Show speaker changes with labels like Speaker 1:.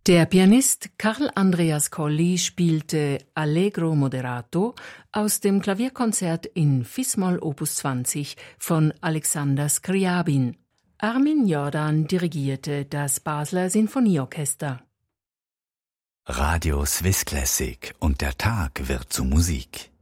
Speaker 1: Der Pianist Karl Andreas Colli spielte Allegro moderato aus dem Klavierkonzert in Fis-Moll Opus 20 von Alexander Scriabin. Armin Jordan dirigierte das Basler Sinfonieorchester.
Speaker 2: Radio Swiss Classic und der Tag wird zu Musik.